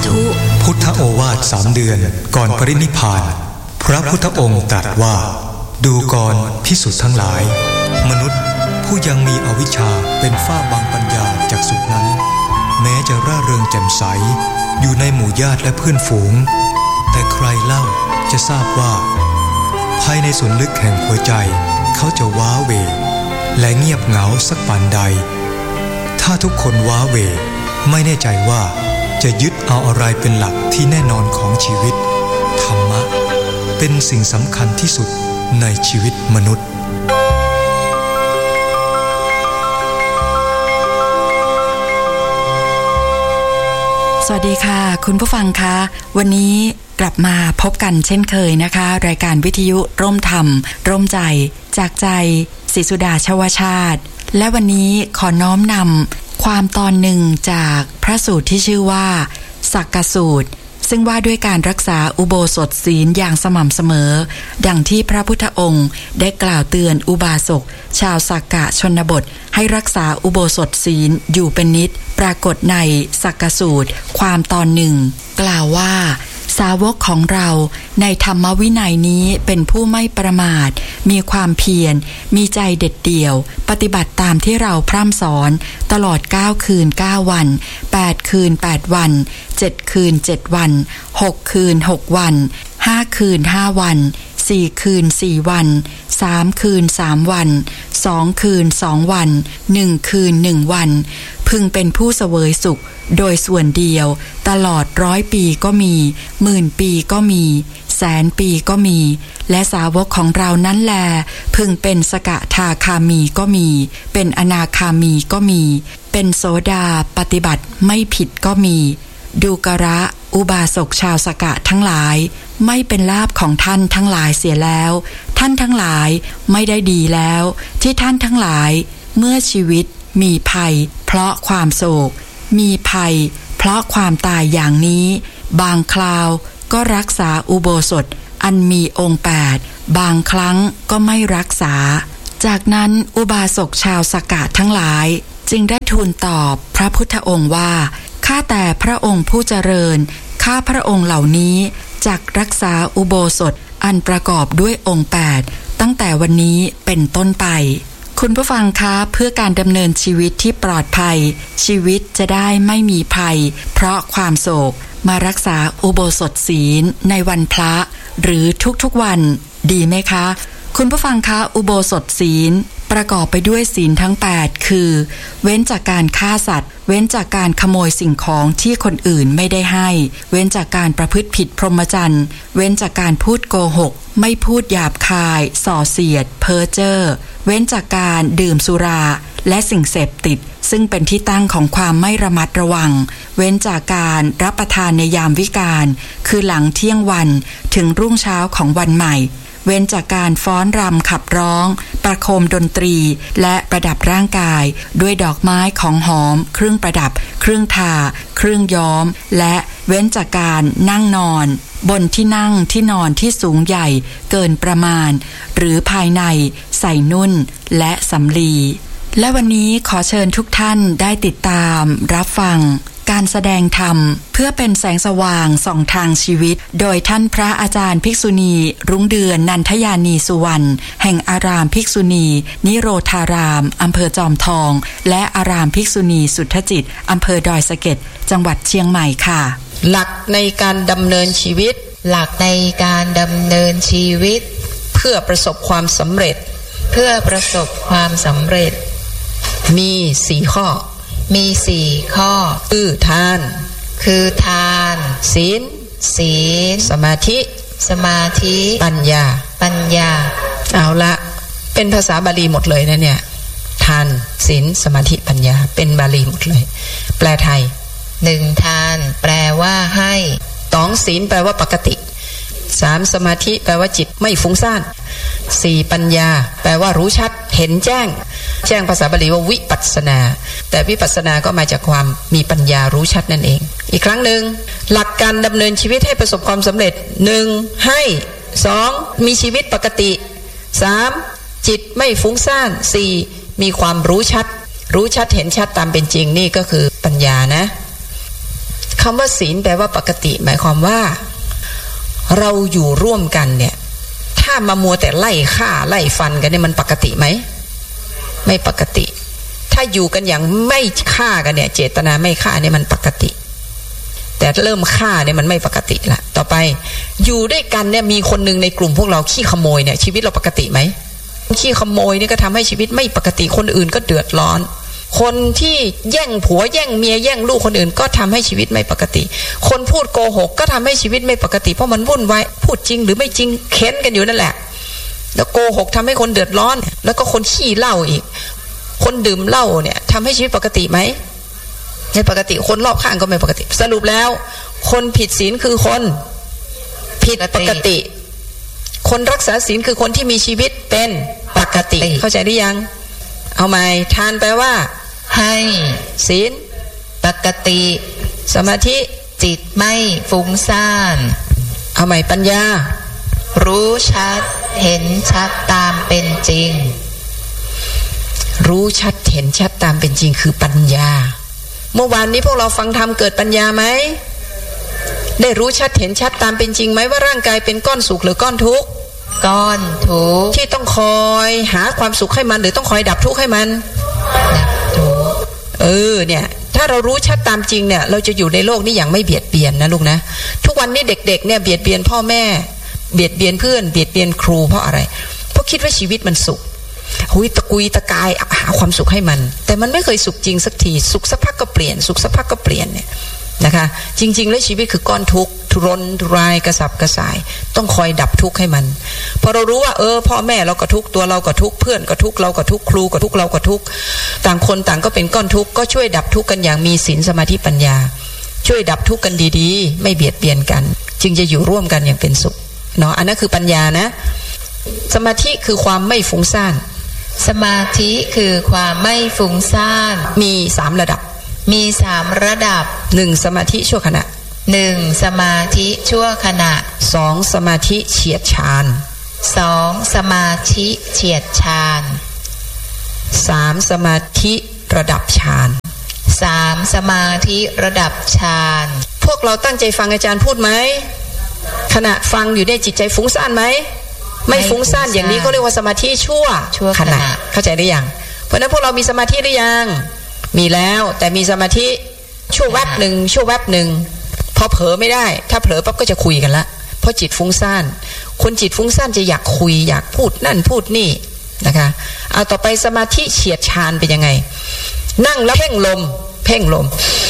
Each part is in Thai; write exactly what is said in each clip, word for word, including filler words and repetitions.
ธุพุทธโอวาทสามเดือนก่อนปรินิพพานพระพุทธองค์ตรัสว่าดูก่อนภิกษุทั้งหลายมนุษย์ผู้ยังมีอวิชชาเป็นฝ้าบังปัญญาจักษุนั้นแม้จะร่าเริงแจ่มใสอยู่ในหมู่ญาติและเพื่อนฝูงแต่ใครเล่าจะทราบว่าภายในส่วนลึกแห่งหัวใจเขาจะว้าเหวและเงียบเหงาสักปานใดถ้าทุกคนว้าเหวไม่แน่ใจว่าจะยึดเอาอะไรเป็นหลักที่แน่นอนของชีวิตธรรมะเป็นสิ่งสำคัญที่สุดในชีวิตมนุษย์สวัสดีค่ะคุณผู้ฟังคะวันนี้กลับมาพบกันเช่นเคยนะคะรายการวิทยุร่มธรรมร่มใจจากใจศรีสุดาชวชาติและวันนี้ขอน้อมนำความตอนหนึ่งจากพระสูตรที่ชื่อว่าสักกสูตรซึ่งว่าด้วยการรักษาอุโบสถศีลอย่างสม่ำเสมอดังที่พระพุทธองค์ได้กล่าวเตือนอุบาสกชาวสักกะชนบทให้รักษาอุโบสถศีลอยู่เป็นนิจปรากฏในสักกสูตรความตอนหนึ่งกล่าวว่าสาวกของเราในธรรมวินัยนี้เป็นผู้ไม่ประมาทมีความเพียรมีใจเด็ดเดี่ยวปฏิบัติตามที่เราพร่ำสอนตลอดเก้าคืนเก้าวันแปดคืนแปดวันเจ็ดคืนเจ็ดวันหกคืนหกวันห้าคืนห้าวันสี่คืนสี่วันสามคืนสามวันสองคืนสองวันหนึ่งคืนหนึ่งวันพึงเป็นผู้เสวยสุขโดยส่วนเดียวตลอดร้อยปีก็มีหมื่นปีก็มีแสนปีก็มีและสาวกของเรานั้นแลพึงเป็นสกทาคามีก็มีเป็นอนาคามีก็มีเป็นโสดาปฏิบัติไม่ผิดก็มีดูกระอุบาสกชาวสกะทั้งหลายไม่เป็นลาภของท่านทั้งหลายเสียแล้วท่านทั้งหลายไม่ได้ดีแล้วที่ท่านทั้งหลายเมื่อชีวิตมีภัยเพราะความโศกมีภัยเพราะความตายอย่างนี้บางคราวก็รักษาอุโบสถอันมีองค์แปดบางครั้งก็ไม่รักษาจากนั้นอุบาสกชาวสกะทั้งหลายจึงได้ทูลตอบพระพุทธองค์ว่าข้าแต่พระองค์ผู้เจริญข้าพระองค์เหล่านี้จักรักษาอุโบสถอันประกอบด้วยองค์แปดตั้งแต่วันนี้เป็นต้นไปคุณผู้ฟังคะเพื่อการดำเนินชีวิตที่ปลอดภัยชีวิตจะได้ไม่มีภัยเพราะความโศกมารักษาอุโบสถศีลในวันพระหรือทุกๆวันดีไหมคะคุณผู้ฟังคะอุโบสถศีลประกอบไปด้วยศีลทั้งแปดคือเว้นจากการฆ่าสัตว์เว้นจากการขโมยสิ่งของที่คนอื่นไม่ได้ให้เว้นจากการประพฤติผิดพรหมจรรย์เว้นจากการพูดโกหกไม่พูดหยาบคายส่อเสียดเพ้อเจ้อเว้นจากการดื่มสุราและสิ่งเสพติดซึ่งเป็นที่ตั้งของความไม่ระมัดระวังเว้นจากการรับประทานในยามวิกาลคือหลังเที่ยงวันถึงรุ่งเช้าของวันใหม่เว้นจากการฟ้อนรำขับร้องประโคมดนตรีและประดับร่างกายด้วยดอกไม้ของหอมเครื่องประดับเครื่องทาเครื่องย้อมและเว้นจากการนั่งนอนบนที่นั่งที่นอนที่สูงใหญ่เกินประมาณหรือภายในใส่นุ่นและสำลีและวันนี้ขอเชิญทุกท่านได้ติดตามรับฟังการแสดงธรรมเพื่อเป็นแสงสว่างส่องทางชีวิตโดยท่านพระอาจารย์ภิกษุณีรุ้งเดือนนันทยานีสุวรรณแห่งอารามภิกษุณีนิโรธารามอำเภอจอมทองและอารามภิกษุณีสุทธจิตอำเภอดอยสะเก็ดจังหวัดเชียงใหม่ค่ะหลักในการดำเนินชีวิตหลักในการดำเนินชีวิตเพื่อประสบความสำเร็จเพื่อประสบความสำเร็จมีสี่ข้อมีสี่ข้อคือทานคือทานศีลศีลสมาธิสมาธิปัญญาปัญญาเอาละเป็นภาษาบาลีหมดเลยนะเนี่ยทานศีลสมาธิปัญญาเป็นบาลีหมดเลยแปลไทยหนึ่งทานแปลว่าให้สองศีลแปลว่าปกติสามสมาธิแปลว่าจิตไม่ฟุ้งซ่านสี่ปัญญาแปลว่ารู้ชัดเห็นแจ้งแจ้งภาษาบาลีว่าวิปัสสนาแต่วิปัสสนาก็มาจากความมีปัญญารู้ชัดนั่นเองอีกครั้งหนึ่งหลักการดำเนินชีวิตให้ประสบความสำเร็จหนึ่งให้สองมีชีวิตปกติสามจิตไม่ฟุ้งซ่านสี่มีความรู้ชัดรู้ชัดเห็นชัดตามเป็นจริงนี่ก็คือปัญญานะคคำว่าศีลแปลว่าปกติหมายความว่าเราอยู่ร่วมกันเนี่ยถ้ามามัวแต่ไล่ฆ่าไล่ฟันกันเนี่ยมันปกติไหมไม่ปกติถ้าอยู่กันอย่างไม่ฆ่ากันเนี่ยเจตนาไม่ฆ่าเนี่ยมันปกติแต่เริ่มฆ่าเนี่ยมันไม่ปกติละต่อไปอยู่ด้วยกันเนี่ยมีคนหนึ่งในกลุ่มพวกเราขี้ขโมยเนี่ยชีวิตเราปกติไหมขี้ขโมยนี่ก็ทำให้ชีวิตไม่ปกติคนอื่นก็เดือดร้อนคนที่แย่งผัวแย่งเมียแย่งลูกคนอื่นก็ทำให้ชีวิตไม่ปกติคนพูดโกหกก็ทำให้ชีวิตไม่ปกติเพราะมันวุ่นวายพูดจริงหรือไม่จริงเค้นกันอยู่นั่นแหละแล้วโกหกทำให้คนเดือดร้อนแล้วก็คนขี้เหล้าอีกคนดื่มเหล้าเนี่ยทำให้ชีวิตปกติไหมไม่ปกติคนรอบข้างก็ไม่ปกติสรุปแล้วคนผิดศีลคือคนผิดปกติคนรักษาศีลคือคนที่มีชีวิตเป็นปกติเข้าใจหรือยังเอาใหม่ทานแปลว่าให้ศีลปกติสมาธิจิตไม่ฟุ้งซ่านเอาใหม่ปัญญารู้ชัดเห็นชัดตามเป็นจริงรู้ชัดเห็นชัดตามเป็นจริงคือปัญญาเมื่อวานนี้พวกเราฟังธรรมเกิดปัญญาไหมได้รู้ชัดเห็นชัดตามเป็นจริงไหมว่าร่างกายเป็นก้อนสุขหรือก้อนทุกข์ก้อนทุกข์ที่ต้องคอยหาความสุขให้มันหรือต้องคอยดับทุกข์ให้มันดับทุกข์เออเนี่ยถ้าเรารู้ชัดตามจริงเนี่ยเราจะอยู่ในโลกนี้อย่างไม่เบียดเบียนนะลูกนะทุกวันนี้เด็กๆเนี่ยเบียดเบียนพ่อแม่เบียดเบียนเพื่อนเบียดเบียนครูเพราะอะไรเพราะคิดว่าชีวิตมันสุขหุยตะกุยตะกายหาความสุขให้มันแต่มันไม่เคยสุขจริงสักทีสุขสักพักก็เปลี่ยนสุขสักพักก็เปลี่ยนเนี่ยนะคะจริงๆแล้วชีวิตคือก้อนทุกข์ทุรนทุรายกระสับกระส่ายต้องคอยดับทุกข์ให้มันพอเรารู้ว่าเออพ่อแม่เราก็ทุกข์ตัวเราก็ทุกข์เพื่อนก็ทุกข์เราก็ทุกข์ครูก็ทุกข์เราก็ทุกข์ต่างคนต่างก็เป็นก้อนทุกข์ก็ช่วยดับทุกข์กันอย่างมีศีลสมาธิปัญญาช่วยดับทุกข์กันดีๆไม่เบียดเบียนกันจึงจะอยู่ร่วมกันอย่างเป็นสุขเนาะอันนั้นคือปัญญานะสมาธิคือความไม่ฟุ้งซ่านสมาธิคือความไม่ฟุ้งซ่านมีสามระดับมีสามระดับหนึ่งสมาธิชั่วขณะหนึ่งสมาธิชั่วขณะสองสมาธิเฉียดฌานสองสมาธิเฉียดฌานสามสมาธิระดับฌานสามสมาธิระดับฌานพวกเราตั้งใจฟังอาจารย์พูดไหมขณะฟังอยู่ในจิตใจฟุ้งซ่านไหมไม่ฟุ้งซ่านอย่างนี้ก็เรียกว่าสมาธิชั่วขณะเข้าใจหรือยังเพราะนั้นพวกเรามีสมาธิหรือยังมีแล้วแต่มีสมาธิชั่วแวบหนึ่งชั่วแวบหนึ่งพอเผลอไม่ได้ถ้าเผลอปั๊บก็จะคุยกันละเพราะจิตฟุ้งซ่านคนจิตฟุ้งซ่านจะอยากคุยอยากพูดนั่นพูดนี่นะคะเอาต่อไปสมาธิเฉียดฌานเป็นยังไงนั่งแล้วเพ่งลมเพ่งลม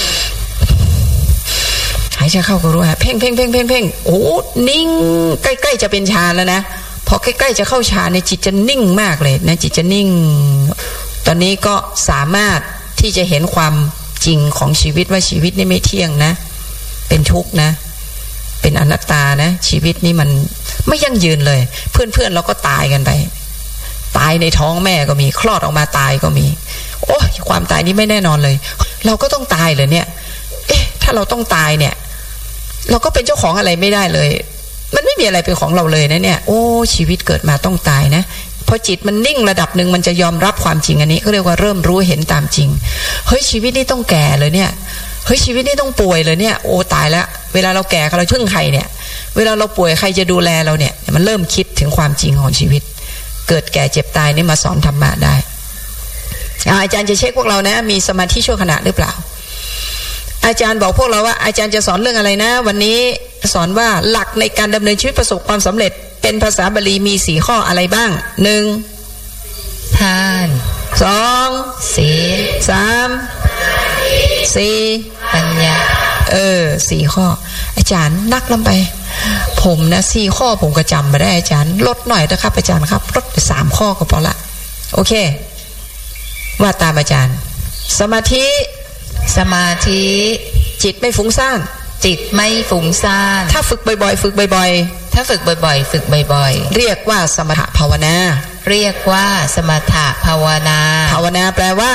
หายใจเข้าก็รู้ฮะเพ่งเพ่งเพ่งเพ่งเพ่งโอ้นิ่งใกล้ๆจะเป็นฌานแล้วนะพอใกล้ๆจะเข้าฌานในจิตจะนิ่งมากเลยนะจิตจะนิ่งตอนนี้ก็สามารถที่จะเห็นความจริงของชีวิตว่าชีวิตนี่ไม่เที่ยงนะเป็นทุกข์นะเป็นอนัตตานะชีวิตนี่มันไม่ยั่งยืนเลยเพื่อนๆเราก็ตายกันไปตายในท้องแม่ก็มีคลอดออกมาตายก็มีโอ้ยความตายนี้ไม่แน่นอนเลยเราก็ต้องตายเลยเนี่ยเอ๊ะถ้าเราต้องตายเนี่ยเราก็เป็นเจ้าของอะไรไม่ได้เลยมันไม่มีอะไรเป็นของเราเลยนะเนี่ยโอ้ชีวิตเกิดมาต้องตายนะพอจิตมันนิ่งระดับหนึ่งมันจะยอมรับความจริงอันนี้ก็เรียกว่าเริ่มรู้เห็นตามจริงเฮ้ยชีวิตนี่ต้องแก่เลยเนี่ยเฮ้ยชีวิตนี่ต้องป่วยเลยเนี่ยโอ้ตายแล้วเวลาเราแก่เราพึ่งใครเนี่ยเวลาเราป่วยใครจะดูแลเราเนี่ยมันเริ่มคิดถึงความจริงของชีวิตเกิดแก่เจ็บตายนี่มาสอนธรรมะได้อาจารย์จะเช็คพวกเรานะมีสมาธิชั่วขณะหรือเปล่าอาจารย์บอกพวกเราว่าอาจารย์จะสอนเรื่องอะไรนะวันนี้สอนว่าหลักในการดำเนินชีวิตประสบความสำเร็จเป็นภาษาบาลีมีสี่ข้ออะไรบ้างหนึ่งทานสองศีลสามสี่ปัญญาเออสี่ข้ออาจารย์นักลำไปผมนะสี่ข้อผมก็จำมาได้อาจารย์ลดหน่อยนะครับอาจารย์ครับลดไปสามข้อก็พอละโอเคว่าตามอาจารย์สมาธิสมาธิจิตไม่ฟุ้งซ่านจิตไม่ฟุ้งซ่านถ้าฝึกบ่อยๆฝึกบ่อยๆถ้าฝึกบ่อยๆฝึกบ่อยๆเรียกว่าสมถภาวนาเรียกว่าสมถภาวนาภาวนาแปลว่า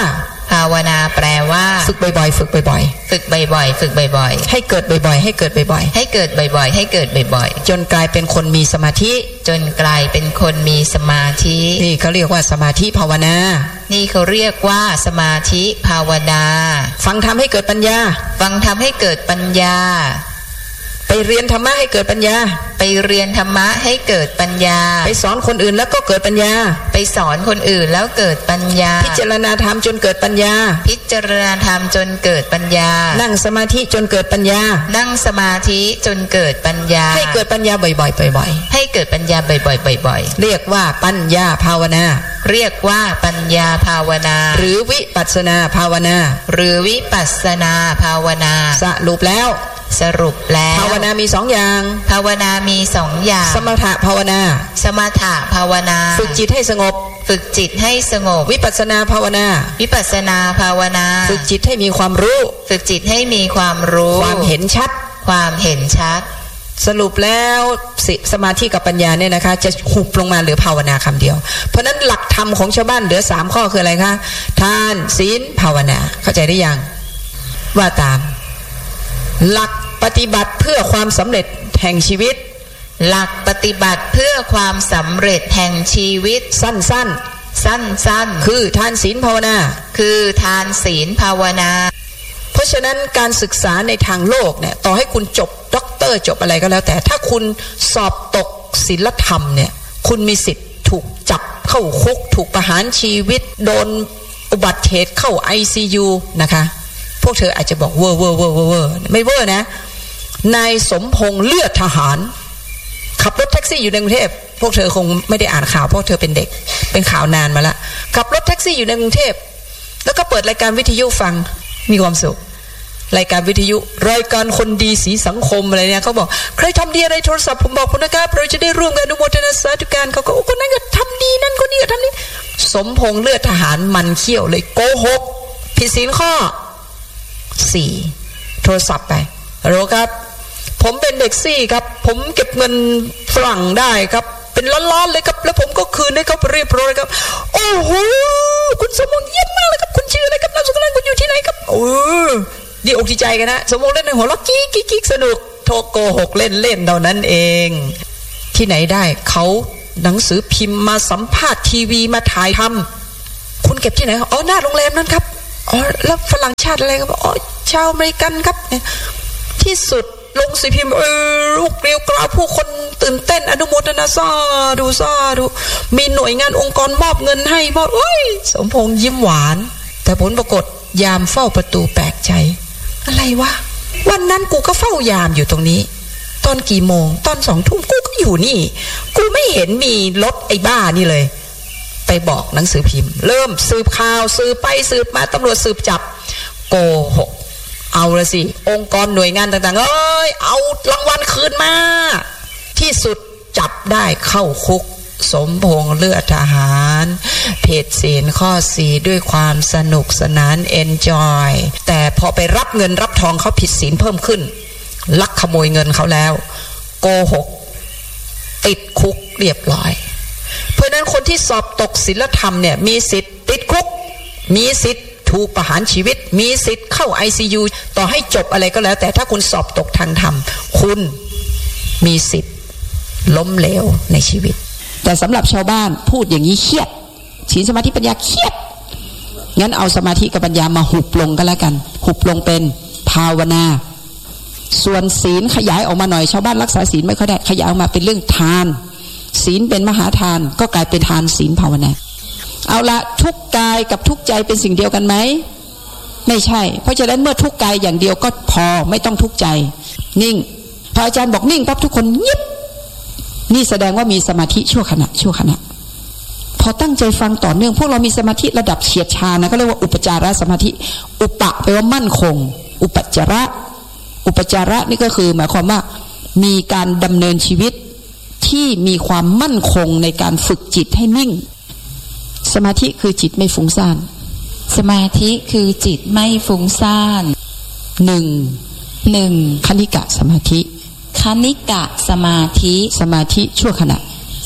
ภาวนาแปลว่าฝึกบ่อยๆฝึกบ่อยๆฝึกบ่อยๆฝึกบ่อยๆให้เกิดบ่อยๆให้เกิดบ่อยๆให้เกิดบ่อยๆให้เกิดบ่อยๆจนกลายเป็นคนมีสมาธิจนกลายเป็นคนมีสมาธินี่เขาเรียกว่าสมาธิภาวนานี่เขาเรียกว่าสมาธิภาวนาฟังธรรมให้เกิดปัญญาฟังธรรมให้เกิดปัญญาไปเรียนธรรมะให้เกิดปัญญาไปเรียนธรรมะให้เกิดปัญญาไปสอนคนอื่นแล้วก็เกิดปัญญาไปสอนคนอื่นแล้วเกิดปัญญาพิจารณาธรรมจนเกิดปัญญาพิจารณาธรรมจนเกิดปัญญานั่งสมาธิจนเกิดปัญญานั่งสมาธิจนเกิดปัญญาให้เกิดปัญญาบ่อยๆบ่อยๆให้เกิดปัญญาบ่อยๆบ่อยๆเรียกว่าปัญญาภาวนาเรียกว่าปัญญาภาวนาหรือวิปัสสนาภาวนาหรือวิปัสสนาภาวนาสรุปแล้วสรุปแล้วภาวนามีสองอย่างภาวนามีสองอย่างสมถะภาวนาสมถะภาวนาฝึกจิตให้สงบฝึกจิตให้สงบวิปัสสนาภาวนาวิปัสสนาภาวนาฝึกจิตให้มีความรู้ฝึกจิตให้มีความรู้ความเห็นชัดความเห็นชัดสรุปแล้วสมาธิกับปัญญาเนี่ยนะคะจะหุบลงมาเหลือภาวนาคำเดียวเพราะนั้นหลักธรรมของชาวบ้านเหลือสามข้อคืออะไรคะทานศีลภาวนาเข้าใจได้ยังว่าตามหลักปฏิบัติเพื่อความสำเร็จแห่งชีวิตหลักปฏิบัติเพื่อความสำเร็จแห่งชีวิตสั้นๆสั้นๆคือทานศีลภาวนาคือทานศีลภาวนาเพราะฉะนั้นการศึกษาในทางโลกเนี่ยต่อให้คุณจบด็อกเตอร์จบอะไรก็แล้วแต่ถ้าคุณสอบตกศีลธรรมเนี่ยคุณมีสิทธิ์ถูกจับเข้าคุกถูกประหารชีวิตโดนอุบัติเหตุเข้า ไอ ซี ยู นะคะพวกเธออาจจะบอกเวอร์เวอร์เวอร์เวอร์ไม่เวอร์นะนายสมพงษ์เลือดทหารขับรถแท็กซี่อยู่ในกรุงเทพพวกเธอคงไม่ได้อ่านข่าวเพราะเธอเป็นเด็กเป็นข่าวนานมาละขับรถแท็กซี่อยู่ในกรุงเทพแล้วก็เปิดรายการวิทยุฟังมีความสุขรายการวิทยุรายการคนดีสีสังคมอะไรเนี่ยเขาบอกใครทำดีอะไรโทรศัพท์ผมบอกคุณนะครับเราจะได้ร่วมกันอนุโมทนาสาธุการเขาก็คนนั้นก็ทำดีนั่นคนนี้ก็ทำนี้สมพงษ์เลือดทหารมันเขี้ยวเลยโกหกผิดศีลข้อสี่โทรศัพท์ไปฮัลโหลครับผมเป็นเด็กซี่ครับผมเก็บเงินฝรั่งได้ครับเป็นล้านๆเลยครับแล้วผมก็คืนให้เขาเรียบร้อยครับโอ้โหคุณสมพงษ์เยี่ยมมากเลยครับคุณชื่ออะไรครับนามสกุลอะไรคุณอยู่ที่ไหนครับโอ้ดีอกดีใจกันนะสมพงษ์เล่นในหัวเราะกิ๊กกิ๊กกิ๊กสนุกโทรโกหกเล่นเล่นเท่านั้นเองที่ไหนได้เขาหนังสือพิมพ์มาสัมภาษณ์ทีวีมาถ่ายทำคุณเก็บที่ไหนอ๋อหน้าโรงแรมนั้นครับอ๋อแล้วฝรั่งชาติอะไรครับอ๋อชาวอเมริกันครับที่สุดลงสือพิมพ์เออลูกเกลียวกราวผู้คนตื่นเต้นอนุโมทนาซาดูซาดูมีหน่วยงานองค์กรมอบเงินให้มอบเอ้ยสมพงษ์ยิ้มหวานแต่ผลปรากฏยามเฝ้าประตูแปลกใจอะไรวะวันนั้นกูก็เฝ้ายามอยู่ตรงนี้ตอนกี่โมงตอนสองทุ่มกูก็อยู่นี่กูไม่เห็นมีรถไอ้บ้านี่เลยไปบอกหนังสือพิมพ์เริ่มสืบข่าวสืบไปสืบมาตำรวจสืบจับโกหกเอาละสิองค์กรหน่วยงานต่างๆเอ้ยเอารางวัลคืนมาที่สุดจับได้เข้าคุกสมพงษ์เลือดทหารเพจศีลข้อสี่ด้วยความสนุกสนานเอนจอยแต่พอไปรับเงินรับทองเขาผิดศีลเพิ่มขึ้นลักขโมยเงินเขาแล้วโกหกติดคุกเรียบร้อยเพราะนั้นคนที่สอบตกศีลธรรมเนี่ยมีสิทธิ์ติดคุกมีสิทธิ์ถูกประหารชีวิตมีสิทธิ์เข้า ไอ ซี ยู ต่อให้จบอะไรก็แล้วแต่ถ้าคุณสอบตกทางธรรมคุณมีสิทธิ์ล้มเหลวในชีวิตแต่สำหรับชาวบ้านพูดอย่างนี้เครียดศีลสมาธิปัญญาเครียดงั้นเอาสมาธิกับปัญญามาหุบลงก็แล้วกันหุบลงเป็นภาวนาส่วนศีลขยายออกมาหน่อยชาวบ้านรักษาศีลไม่ค่อยได้ขยายออกมาเป็นเรื่องทานศีลเป็นมหาทานก็กลายเป็นทานศีลภาวนาเอาละทุกกายกับทุกใจเป็นสิ่งเดียวกันไหมไม่ใช่เพราะฉะนั้นเมื่อทุกกายอย่างเดียวก็พอไม่ต้องทุกใจนิ่งพออาจารย์บอกนิ่งปั๊บทุกคนเงียบนี่แสดงว่ามีสมาธิชั่วขณะชั่วขณะพอตั้งใจฟังต่อเนื่องพวกเรามีสมาธิระดับเฉียดชานะก็เรียกว่าอุปจารสมาธิอุปะแปลว่ามั่นคงอุปจาระอุปจาระนี่ก็คือหมายความว่ามีการดำเนินชีวิตที่มีความมั่นคงในการฝึกจิตให้นิ่งสมาธิคือจิตไม่ฟุ้งซ่านสมาธิคือจิตไม่ฟุ้งซ่านหนึ่งหนึ่งคณิกะสมาธิคณิกะสมาธิสมาธิชั่วขณะ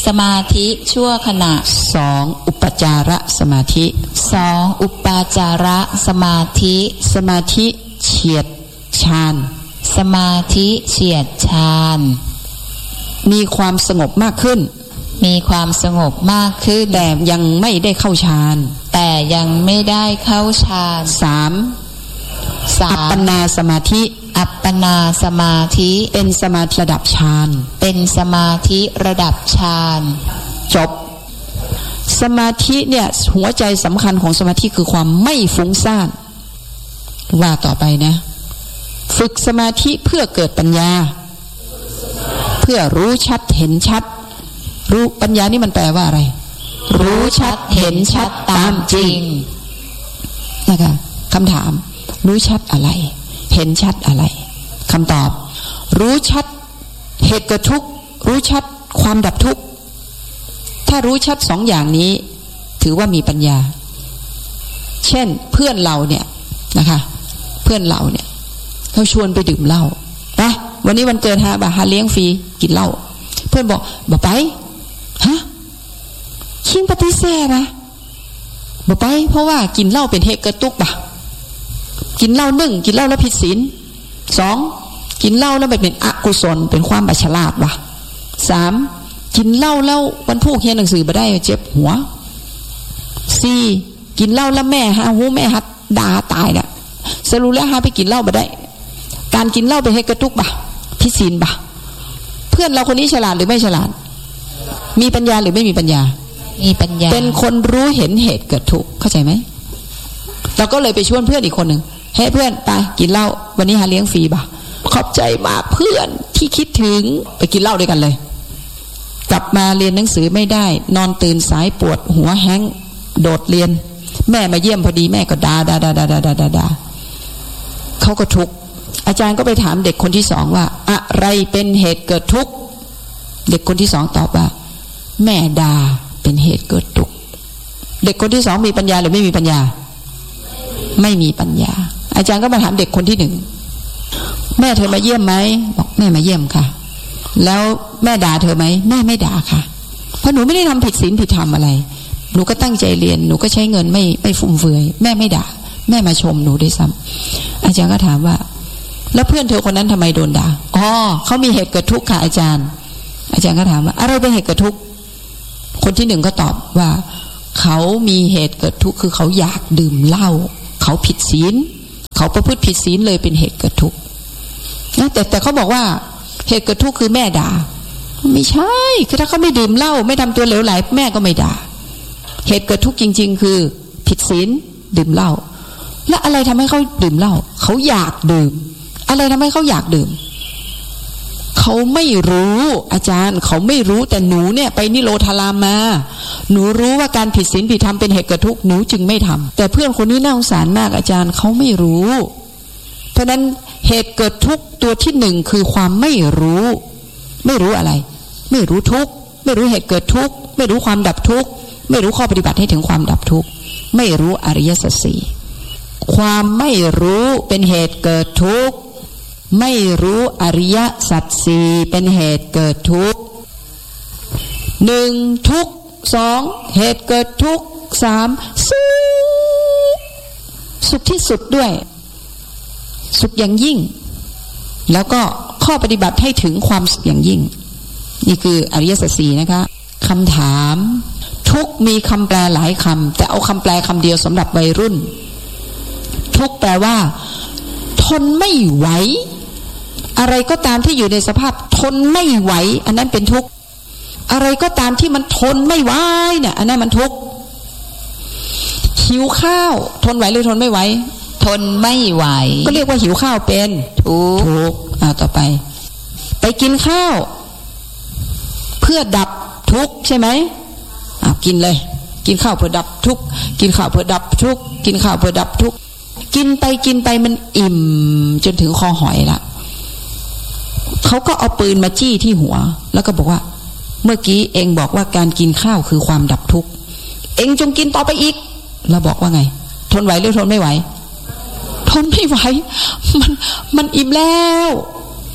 สมาธิชั่วขณะสองอุปจารสมาธิสองอุปจารสมาธิสมาธิเฉียดฌานสมาธิเฉียดฌานมีความสงบมากขึ้นมีความสงบมากขึ้นแต่ยังไม่ได้เข้าฌานแต่ยังไม่ได้เข้าฌานสามสามอัปปนาสมาธิอัปปนาสมาธิเป็นสมาธิระดับฌานเป็นสมาธิระดับฌานจบสมาธิเนี่ยหัวใจสำคัญของสมาธิคือความไม่ฟุ้งซ่านว่าต่อไปนะฝึกสมาธิเพื่อเกิดปัญญาเพื่อรู้ชัดเห็นชัดรู้ปัญญานี่มันแปลว่าอะไรรู้ชัดเห็นชัดตามจริงนะคะคำถามรู้ชัดอะไรเห็นชัดอะไรคำตอบรู้ชัดเหตุเกิดทุกข์รู้ชัดความดับทุกข์ถ้ารู้ชัดสองอย่างนี้ถือว่ามีปัญญาเช่นเพื่อนเราเนี่ยนะคะเพื่อนเราเนี่ยเขาชวนไปดื่มเหล้านะวันนี้วันเกิดฮะบ่าฮาเลี้ยงฟรีกินเหล้าเพื่อนบอกบ่ไปฮะคิงปฏิเสธนะบ่ไปเพราะว่ากินเหล้าเป็นเหตุเกิดทุกข์บ่ะกินเหล้าหนึ่งกินเหล้าแล้วผิดศีลสองกินเหล้าแล้วมันเป็นอกุศลเป็นความบัฉลาดว่ะสามกินเหล้าแล้ววันพูกเรียนหนังสือบ่ได้เจ็บหัวสี่กินเหล้าแล้วแม่ฮะหูแม่ฮัดด่าตายน่ะสรุปแล้วฮะไปกินเหล้าบ่ได้การกินเหล้าเป็นเหตุกระทุกบ่ะผิดศีลบ่ะเพื่อนเราคนนี้ฉลาดหรือไม่ฉลาดมีปัญญาหรือไม่มีปัญญามีปัญญาเป็นคนรู้เห็นเหตุเกิดทุกข์เข้าใจไหมเราก็เลยไปชวนเพื่อนอีกคนหนึ่งเฮ้เพื่อนไปกินเหล้าวันนี้หาเลี้ยงฟรีบ่ะขอบใจมากเพื่อนที่คิดถึงไปกินเหล้าด้วยกันเลยกลับมาเรียนหนังสือไม่ได้นอนตื่นสายปวดหัวแห้งโดดเรียนแม่มาเยี่ยมพอดีแม่ก็ด่าด่าด่าด่าด่าด่าด่าเขาก็ทุกข์อาจารย์ก็ไปถามเด็กคนที่สองว่าอะไรเป็นเหตุเกิดทุกข์เด็กคนที่สองตอบว่าแม่ด่าเป็นเหตุเกิดทุกข์เด็กคนที่สองมีปัญญาหรือไม่มีปัญญาไม่มีปัญญาอาจารย์ก็มาถามเด็กคนที่หนึ่งแม่เธอมาเยี่ยมไหมบอกแม่มาเยี่ยมค่ะแล้วแม่ด่าเธอไหมแม่ไม่ด่าค่ะเพราะหนูไม่ได้ทำผิดศีลผิดธรรมอะไรหนูก็ตั้งใจเรียนหนูก็ใช้เงินไม่ไม่ฟุ่มเฟือยแม่ไม่ด่าแม่มาชมหนูด้วยซ้ำอาจารย์ก็ถามว่าแล้วเพื่อนเธอคนนั้นทำไมโดนด่าอ๋อเขามีเหตุเกิดทุกข์ค่ะอาจารย์อาจารย์ก็ถามว่าอะไรเป็นเหตุเกิดทุกข์คนที่หนึ่งก็ตอบว่าเขามีเหตุเกิดทุกข์คือเขาอยากดื่มเหล้าเขาผิดศีลเขาประพฤติผิดศีลเลยเป็นเหตุเกิดทุกข์นะแต่แต่เขาบอกว่าเหตุเกิดทุกข์คือแม่ด่าไม่ใช่คือถ้าเขาไม่ดื่มเหล้าไม่ทำตัวเหลวไหลแม่ก็ไม่ด่าเหตุเกิดทุกข์จริงๆคือผิดศีลดื่มเหล้าแล้วอะไรทำให้เขาดื่มเหล้าเขาอยากดื่มอะไรทำให้เขาอยากดื่มเขาไม่รู้อาจารย์เขาไม่รู้แต่หนูเนี่ยไปนิโรธารามมาหนูรู้ว่าการผิดศีลผิดธรรมเป็นเหตุเกิดทุกข์หนูจึงไม่ทำแต่เพื่อนคนนี้น่าสงสารมากอาจารย์เขาไม่รู้เพราะนั้นเหตุเกิดทุกข์ตัวที่หนึ่งคือความไม่รู้ไม่รู้อะไรไม่รู้ทุกข์ไม่รู้เหตุเกิดทุกข์ไม่รู้ความดับทุกข์ไม่รู้ข้อปฏิบัติให้ถึงความดับทุกข์ไม่รู้อริยสัจสี่ความไม่รู้เป็นเหตุเกิดทุกข์ไม่รู้อริยสัจสี่เป็นเหตุเกิดทุกข์หนึ่งทุกข์สองเหตุเกิดทุกข์สามสุขสุขที่สุดด้วยสุขอย่างยิ่งแล้วก็ข้อปฏิบัติให้ถึงความสุขอย่างยิ่งนี่คืออริยสัจสี่นะคะคำถามทุกข์มีคำแปลหลายคำแต่เอาคำแปลคำเดียวสำหรับวัยรุ่นทุกข์แปลว่าทนไม่ไหวอะไรก็ตามที่อยู่ในสภาพทนไม่ไหวอันนั้นเป็นทุกข์อะไรก็ตามที่มันทนไม่ไหวเนี่ยอันนั้นมันทุกข์หิวข้าวทนไหวหรือทนไม่ไหวทนไม่ไหวก็เรียกว่าหิวข้าวเป็นทุกข์ทุกข์อ่าต่อไปไปกินข้าวเพื่อดับทุกข์ใช่ไหมอ่ากินเลยกินข้าวเพื่อดับทุกข์กินข้าวเพื่อดับทุกข์กินข้าวเพื่อดับทุกข์กินไปกินไปมันอิ่มจนถึงคอหอยละเขาก็เอาปืนมาจี้ที่หัวแล้วก็บอกว่าเมื่อกี้เองบอกว่าการกินข้าวคือความดับทุกข์เองจงกินต่อไปอีกเราบอกว่าไงทนไหวหรือทนไม่ไหวทนไม่ไหวมันมันอิ่มแล้ว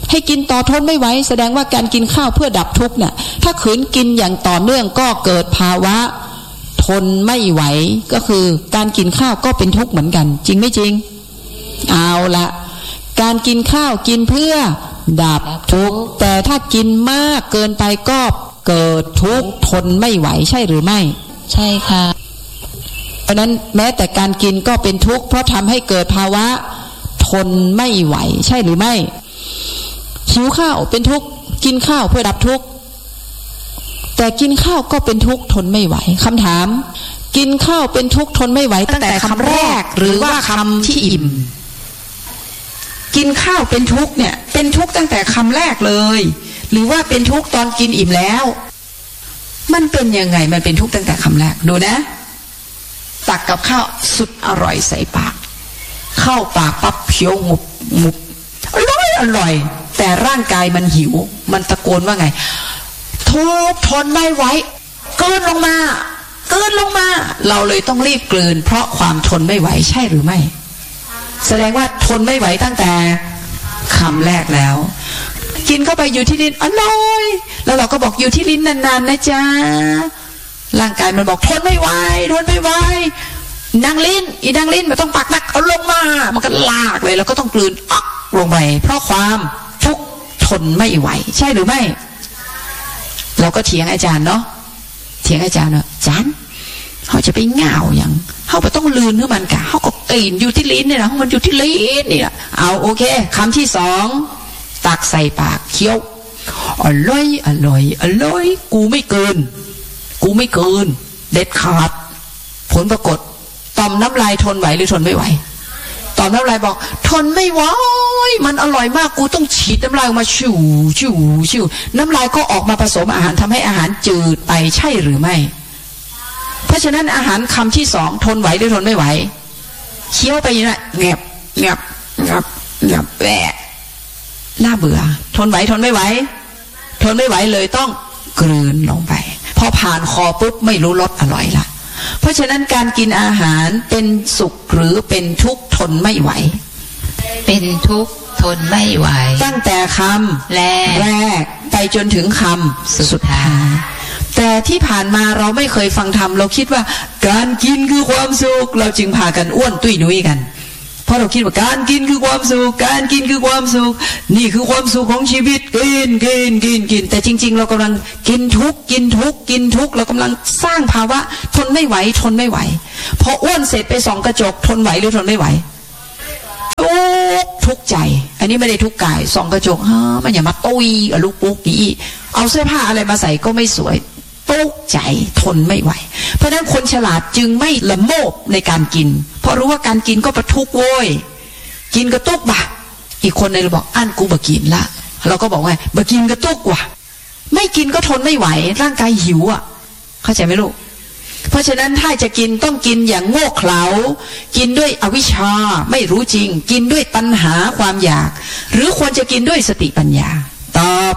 ให้กินต่อทนไม่ไหวแสดงว่าการกินข้าวเพื่อดับทุกข์เนี่ยถ้าขืนกินอย่างต่อเนื่องก็เกิดภาวะทนไม่ไหวก็คือการกินข้าวก็เป็นทุกข์เหมือนกันจริงไม่จริงเอาละการกินข้าวกินเพื่อดับทุกข์แต่ถ้ากินมากเกินไปก็เกิดทุกข์ทนไม่ไหวใช่หรือไม่ใช่ค่ะเพราะนั้นแม้แต่การกินก็เป็นทุกข์เพราะทำให้เกิดภาวะทนไม่ไหวใช่หรือไม่หิวข้าวเป็นทุกข์กินข้าวเพื่อดับทุกข์แต่กินข้าวก็เป็นทุกข์ทนไม่ไหวคำถามกินข้าวเป็นทุกข์ทนไม่ไหวตั้งแต่คำแรกหรือว่าคำที่อิ่มกินข้าวเป็นทุกข์เนี่ยเป็นทุกข์ตั้งแต่คำแรกเลยหรือว่าเป็นทุกข์ตอนกินอิ่มแล้วมันเป็นยังไงมันเป็นทุกข์ตั้งแต่คำแรกดูนะตักกับข้าวสุดอร่อยใส่ปากเข้าปากปั๊บเคี้ยวงุบงุบอร่อยอร่อยแต่ร่างกายมันหิวมันตะโกนว่าไงทุกข์ทนไม่ไหวเกินลงมาเกินลงมาเราเลยต้องรีบกลืนเพราะความทนไม่ไหวใช่หรือไม่แสดงว่าทนไม่ไหวตั้งแต่คำแรกแล้วกินเข้าไปอยู่ที่ลิ้นอร่อยแล้วเราก็บอกอยู่ที่ลิ้นนานๆนะจ๊ะร่างกายมันบอกทนไม่ไหวทนไม่ไหวดังลิ้นอีดังลิ้นมันต้องปักนักเอาลงมามันก็ลากเลยแล้วก็ต้องกลืนอ๊อกลงไปเพราะความทุกข์ทนไม่ไหวใช่หรือไม่เราก็เถียงอาจารย์เนาะเถียงอาจารย์เนาะอาจารย์เขาจะไปเหงาอย่างเขาไปต้องลืนเพื่อมันกะเขาก็กลิ่นอยู่ที่ลิ้นเนี่ยนะมันอยู่ที่ลิ้นเนี่ยเอาโอเคคำที่สองตักใส่ปากเคี้ยวอร่อยอร่อยอร่อยกูไม่เกินกูไม่เกินเด็ดขาดผลปรากฏต่อมน้ำลายทนไหวหรือทนไม่ไหวต่อมน้ำลายบอกทนไม่ไหวมันอร่อยมากกูต้องฉีดน้ำลายออกมาชิวชิวชิวน้ำลายก็ออกมาผสมอาหารทำให้อาหารจืดไปใช่หรือไม่เพราะฉะนั้นอาหารคำที่สองทนไหวหรือทนไม่ไหวเคี้ยวไปอย่างนั้นแงบแงบแงบแงบแหวะน่าเบื่อทนไหวทนไม่ไหวทนไม่ไหวเลยต้องกลืนลงไปพอผ่านคอปุ๊บไม่รู้รสอร่อยละเพราะฉะนั้นการกินอาหารเป็นสุขหรือเป็นทุกข์ทนไม่ไหวเป็นทุกข์ทนไม่ไหวตั้งแต่คำแรกแรกไปจนถึงคำสุดท้ายแต่ที่ผ่านมาเราไม่เคยฟังธรรมเราคิดว่าการกินคือความสุขเราจึงพากันอ้วนตุ้ยนุ้ยกันเพราะเราคิดว่าการกินคือความสุขการกินคือความสุขนี่คือความสุขของชีวิตกินกินกินกินแต่จริงๆเรากำลังกินทุกกินทุกกินทุกเรากำลังสร้างภาวะทนไม่ไหวทนไม่ไหวพออ้วนเสร็จไปส่องกระจกทนไหวหรือทนไม่ไหวทุกทุกใจอันนี้ไม่ได้ทุกกายส่องกระจกฮะมันอย่ามาตุ้ยอะลูกปุ๊กนี่เอาเสื้อผ้าอะไรมาใส่ก็ไม่สวยตุกใจทนไม่ไหวเพราะฉะนั้นคนฉลาดจึงไม่ละโมบในการกินเพราะรู้ว่าการกินก็ประทุกโว้ยกินกระตุกบ่ะอีกคนเลยเราบอกอั้นกูบะกินละเราก็บอกว่าบะกินกระตุกว่ะไม่กินก็ทนไม่ไหวร่างกายหิวอ่ะเข้าใจไหมลูกเพราะฉะนั้นถ้าจะกินต้องกินอย่างโง่เขลากินด้วยอวิชชาไม่รู้จริงกินด้วยตัณหาความอยากหรือควรจะกินด้วยสติปัญญาตอบ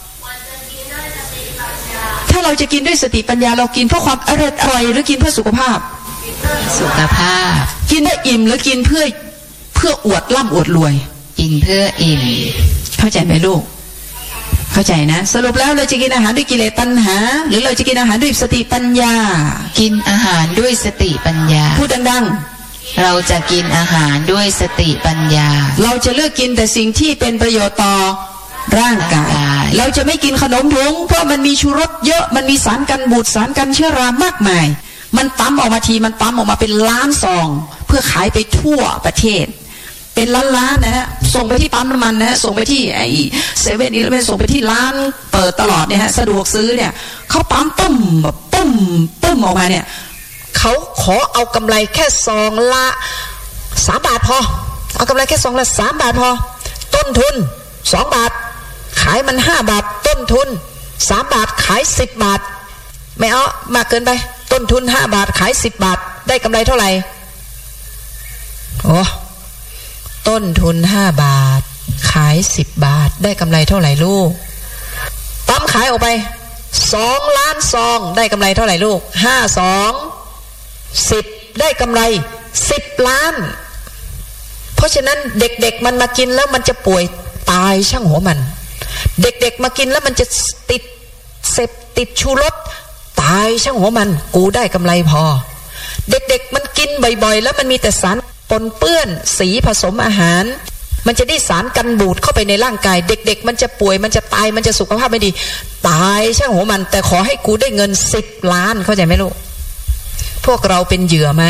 ถ้าเราจะกินด้วยสติปัญญาเรากินเพื่อความอร่อยอร่อยหรือกินเพื่อสุขภาพสุขภาพกินได้อิ่มหรือกินเพื่อเพื่ออวดร่ำอวดรวยกินเพื่ออิ่มเข้าใจไหมลูกเข้าใจนะสรุปแล้วเราจะกินอาหารด้วยกิเลสตัณหาหรือเราจะกินอาหารด้วยสติปัญญากินอาหารด้วยสติปัญญาพูดดังๆเราจะกินอาหารด้วยสติปัญญาเราจะเลือกกินแต่สิ่งที่เป็นประโยชน์ต่อร่างกายเราจะไม่กินขนมถุงเพราะมันมีชูรสเยอะมันมีสารกันบูดสารกันเชื้อรามากมายมันปั๊มออกมาทีมันปั๊มออกมาเป็นล้านซองเพื่อขายไปทั่วประเทศเป็นล้านๆนะฮะส่งไปที่ปั๊มน้ำมันนะฮะส่งไปที่ไอ้เซเว่นอีเลฟเว่นส่งไปที่ร้านเปิดตลอดเนี่ยฮะสะดวกซื้อเนี่ยเขาปั๊มปุ้มแบบปุ้มปุ้มออกมาเนี่ยเขาขอเอากำไรแค่ซองละสามบาทพอเอากำไรแค่ซองละสามบาทพอต้นทุนสองบาทขายมันห้าบาทต้นทุนสามบาทขายสิบบาทไม่เอามากเกินไปต้นทุนห้าบาทขายสิบบาทได้กำไรเท่าไหร่โอ้ต้นทุนห้าบาทขายสิบบาทได้กำไรเท่าไหร่ลูกปั๊มขายออกไปสองล้านซองได้กำไรเท่าไหร่ลูกห้าสองสิบได้กำไรสิบล้านเพราะฉะนั้นเด็กๆมันมากินแล้วมันจะป่วยตตายช่างหัวมันเด็กๆมากินแล้วมันจะติดเสพติดชูรสตายช่างหัวมันกูได้กำไรพอเด็กๆมันกินบ่อยๆแล้วมันมีแต่สารปนเปื้อนสีผสมอาหารมันจะได้สารกันบูดเข้าไปในร่างกายเด็กๆมันจะป่วยมันจะตายมันจะสุขภาพไม่ดีตายช่างหัวมันแต่ขอให้กูได้เงินสิบล้านเข้าใจไหมลูกพวกเราเป็นเหยื่อไหม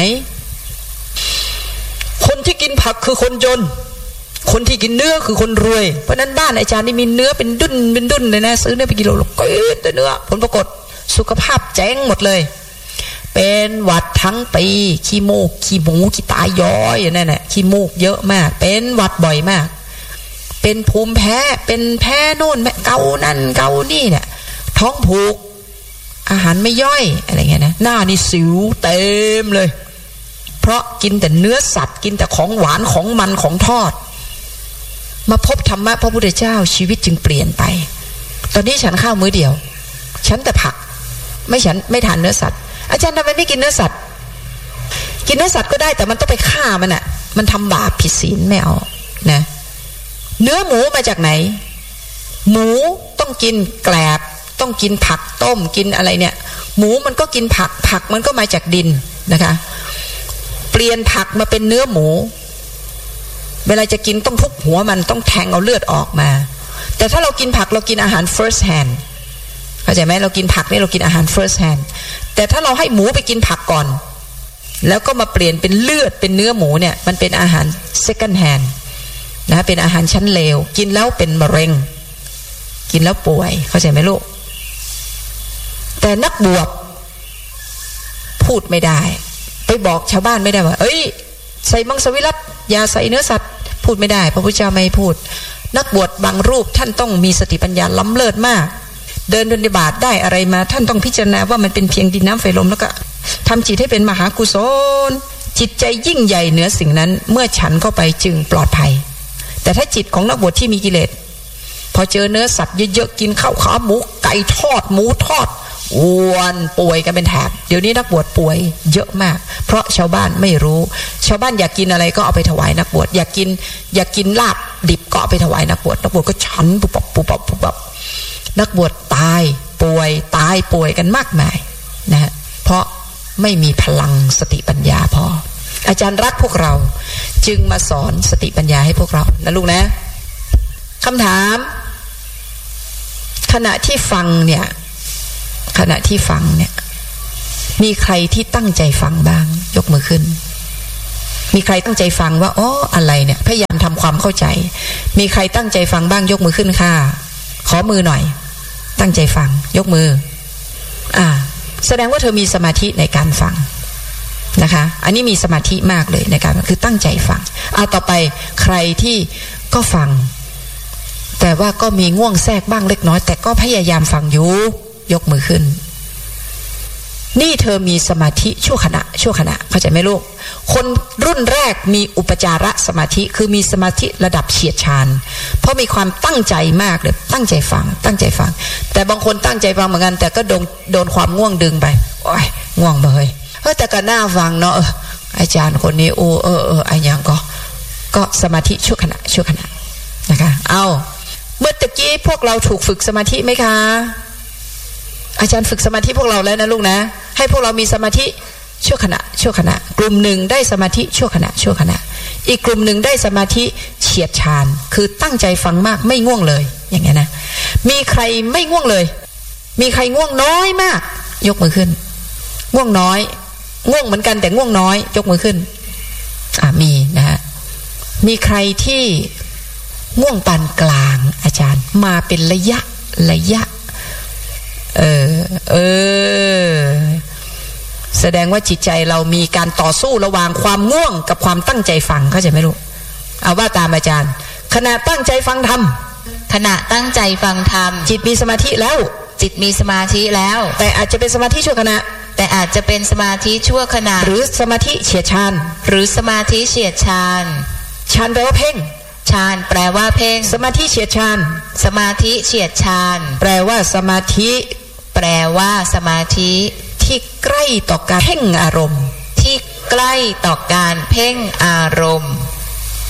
คนที่กินผักคือคนจนคนที่กินเนื้อคือคนรวยเพราะนั้นบ้านอาจารย์นี่มีเนื้อเป็นดุ้นเป็นดุ้นเลยนะซื้อเนื้อไปกิโลละก็แต่เนื้อผลปรากฏสุขภาพแจ้งหมดเลยเป็นหวัดทั้งปีขี้มูกขี้หมูขี้ตายย้อยอย่างนั้นแหละขี้มูกเยอะมากเป็นหวัดบ่อยมากเป็นภูมิแพ้เป็นแพ้นู่นแม่เกานั่นเกานี่เนี่ยท้องผูกอาหารไม่ย่อยอะไรเงี้ยนะหน้านี่สิวเต็มเลยเพราะกินแต่เนื้อสัตว์กินแต่ของหวานของมันของทอดมาพบธรรมะพระพุทธเจ้าชีวิตจึงเปลี่ยนไปตอนนี้ฉันข้าวมื้อเดียวฉันแต่ผักไม่ฉันไม่ทานเนื้อสัตว์อาจารย์ทำไมไม่กินเนื้อสัตว์กินเนื้อสัตว์ก็ได้แต่มันต้องไปฆ่ามันอ่ะมันทำบาปผิดศีลไม่เอานะเนื้อหมูมาจากไหนหมูต้องกินแกลบต้องกินผักต้มกินอะไรเนี่ยหมูมันก็กินผักผักมันก็มาจากดินนะคะเปลี่ยนผักมาเป็นเนื้อหมูเวลาจะกินต้องทุบหัวมันต้องแทงเอาเลือดออกมาแต่ถ้าเรากินผักเรากินอาหาร first hand เข้าใจไหมเรากินผักนี่เรากินอาหาร first hand แต่ถ้าเราให้หมูไปกินผักก่อนแล้วก็มาเปลี่ยนเป็นเลือดเป็นเนื้อหมูเนี่ยมันเป็นอาหาร second hand นะเป็นอาหารชั้นเลวกินแล้วเป็นมะเร็งกินแล้วป่วยเข้าใจไหมลูกแต่นักบวชพูดไม่ได้ไปบอกชาวบ้านไม่ได้ว่าเอ้ยใส่มังสวิรัติอย่าใส่เนื้อสัตว์พูดไม่ได้พระพุทธเจ้าไม่พูดนักบวชบางรูปท่านต้องมีสติปัญญาล้ำเลิศมากเดินบิณฑบาตได้อะไรมาท่านต้องพิจารณาว่ามันเป็นเพียงดินน้ำไฟลมแล้วก็ทำจิตให้เป็นมหากุศลจิตใจยิ่งใหญ่เหนือสิ่งนั้นเมื่อฉันเข้าไปจึงปลอดภัยแต่ถ้าจิตของนักบวชที่มีกิเลสพอเจอเนื้อสัตว์เยอะๆกินข้าวขาหมูไก่ทอดหมูทอดอ้วนป่วยกันเป็นแถบเดี๋ยวนี้นักบวชป่วยเยอะมากเพราะชาวบ้านไม่รู้ชาวบ้านอยากกินอะไรก็เอาไปถวายนักบวชอยากกินอยากกินลาบดิบก็เอาไปถวายนักบวชนักบวชก็ฉันปุบปับปุบปับปุบปับนักบวชตายป่วยตายป่วยกันมากมายนะฮะเพราะไม่มีพลังสติปัญญาพออาจารย์รักพวกเราจึงมาสอนสติปัญญาให้พวกเรานะลูกนะคำถามขณะที่ฟังเนี่ยขณะที่ฟังเนี่ยมีใครที่ตั้งใจฟังบ้างยกมือขึ้นมีใครตั้งใจฟังว่าอ๋ออะไรเนี่ยพยายามทำความเข้าใจมีใครตั้งใจฟังบ้างยกมือขึ้นค่ะขอมือหน่อยตั้งใจฟังยกมืออ่าแสดงว่าเธอมีสมาธิในการฟังนะคะอันนี้มีสมาธิมากเลยในการคือตั้งใจฟังเอาต่อไปใครที่ก็ฟังแต่ว่าก็มีง่วงแทรกบ้างเล็กน้อยแต่ก็พยายามฟังอยู่ยกมือขึ้นนี่เธอมีสมาธิชั่วขณะชั่วขณะเข้าใจไหมลูกคนรุ่นแรกมีอุปจารสมาธิคือมีสมาธิระดับเฉียดฌานเพราะมีความตั้งใจมากเลยตั้งใจฟังตั้งใจฟังแต่บางคนตั้งใจฟังเหมือนกันแต่ก็โดนโดนความง่วงดึงไปโอ้ยง่วงเบยเฮ้ยแต่ก็น่าฟังเนาะอาจารย์คนนี้โอ้เออเออไอ้ยังก็ก็สมาธิชั่วขณะชั่วขณะนะคะเอาเมื่อตะกี้พวกเราถูกฝึกสมาธิไหมคะอาจารย์ฝึกสมาธิพวกเราแล้วนะลูกนะให้พวกเรามีสมาธิชั่วขณะชั่วขณะกลุ่มหนึ่งได้สมาธิชั่วขณะชั่วขณะอีกกลุ่มหนึ่งได้สมาธิเฉียดฌานคือตั้งใจฟังมากไม่ง่วงเลยอย่างเงี้ยนะมีใครไม่ง่วงเลยมีใครง่วงน้อยมากยกมือขึ้นง่วงน้อยง่วงเหมือนกันแต่ง่วงน้อยยกมือขึ้นอ่ามีนะฮะมีใครที่ง่วงปานกลางอาจารย์มาเป็นระยะระยะเออเออแสดงว่าจิตใจเรามีการต่อสู้ระหว่างความง่วงกับความตั้งใจฟังเข้าใจไหมลูกเอาว่าตามอาจารย์ขณะตั้งใจฟังธรรมขณะตั้งใจฟังธรรมจิตมีสมาธิแล้วจิตมีสมาธิแล้วแต่อาจจะเป็นสมาธิชั่วขณะแต่อาจจะเป็นสมาธิชั่วขณะหรือสมาธิเฉียดฌานหรือสมาธิเฉียดฌานฌานแปลว่าเพ่งฌานแปลว่าเพ่งสมาธิเฉียดฌานสมาธิเฉียดฌานแปลว่าสมาธิแปลว่าสมาธิที่ใกล้ต่อการเพ่งอารมณ์ที่ใกล้ต่อการเพ่งอารมณ์